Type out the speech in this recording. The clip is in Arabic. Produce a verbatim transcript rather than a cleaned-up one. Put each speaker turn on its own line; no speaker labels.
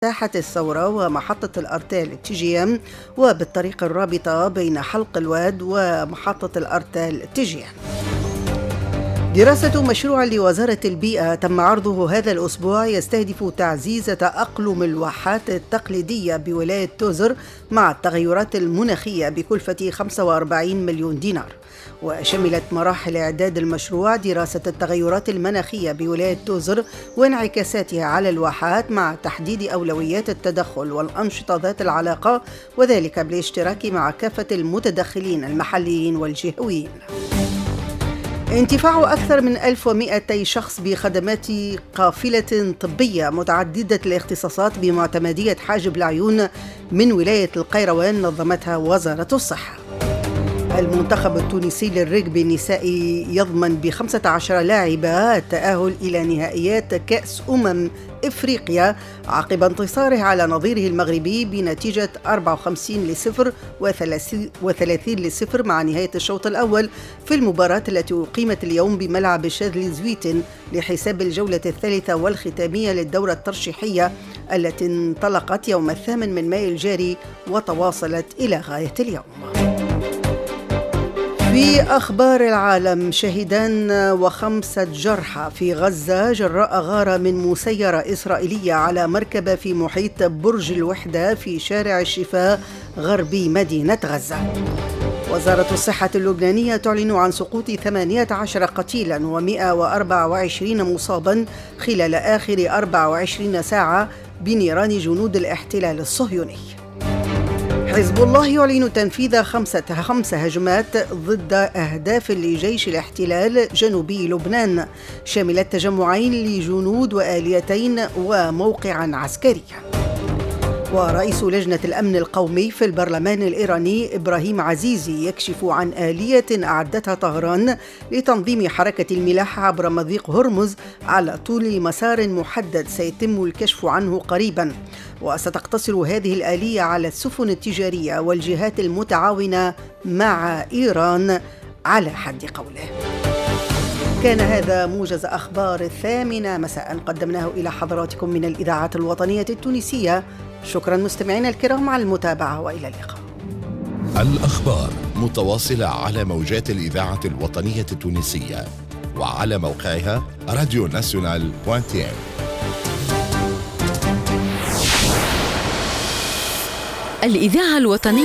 ساحة الثورة ومحطة الأرتال تي جي إم، وبالطريق الرابطة بين حلق الواد ومحطة الأرتال تي جي إم. دراسة مشروع لوزارة البيئة تم عرضه هذا الأسبوع يستهدف تعزيز تأقلم الواحات التقليدية بولاية توزر مع التغيرات المناخية بكلفة خمسة وأربعين مليون دينار، وشملت مراحل إعداد المشروع دراسة التغيرات المناخية بولاية توزر وانعكاساتها على الواحات مع تحديد أولويات التدخل والأنشطة ذات العلاقة، وذلك بالاشتراك مع كافة المتدخلين المحليين والجهويين. انتفاع أكثر من ألف ومئتي شخص بخدمات قافلة طبية متعددة الاختصاصات بمعتمدية حاجب العيون من ولاية القيروان نظمتها وزارة الصحة. المنتخب التونسي للرجبي النسائي يضمن بخمسة عشر لاعبة التأهل إلى نهائيات كأس أمم إفريقيا عقب انتصاره على نظيره المغربي بنتيجة أربعة وخمسين لصفر وثلاثين لصفر مع نهاية الشوط الأول في المباراة التي أقيمت اليوم بملعب شاذلي زويتن لحساب الجولة الثالثة والختامية للدورة الترشيحية التي انطلقت يوم الثامن من مايو الجاري وتواصلت إلى غاية اليوم. في أخبار العالم، شهدان وخمسة جرحى في غزة جراء غارة من مسيرة إسرائيلية على مركبة في محيط برج الوحدة في شارع الشفاء غربي مدينة غزة. وزارة الصحة اللبنانية تعلن عن سقوط ثمانية عشر قتيلا ومئة وأربعة وعشرين مصابا خلال آخر أربع وعشرين ساعة بنيران جنود الاحتلال الصهيوني. حزب الله يعلن تنفيذ خمسة خمس هجمات ضد أهداف لجيش الاحتلال جنوبي لبنان، شملت تجمعين لجنود وآليتين وموقعا عسكريا. ورئيس لجنة الأمن القومي في البرلمان الإيراني إبراهيم عزيزي يكشف عن آلية أعدتها طهران لتنظيم حركة الملاحة عبر مضيق هرمز على طول مسار محدد سيتم الكشف عنه قريبا، وستقتصر هذه الآلية على السفن التجارية والجهات المتعاونة مع إيران على حد قوله. كان هذا موجز أخبار الثامنة مساء قدمناه إلى حضراتكم من الإذاعة الوطنية التونسية. شكرا مستمعينا الكرام على المتابعة وإلى اللقاء.
الأخبار متواصلة على موجات الإذاعة الوطنية التونسية وعلى موقعها راديو ناسيونال دوت تي إم.
الإذاعة الوطنية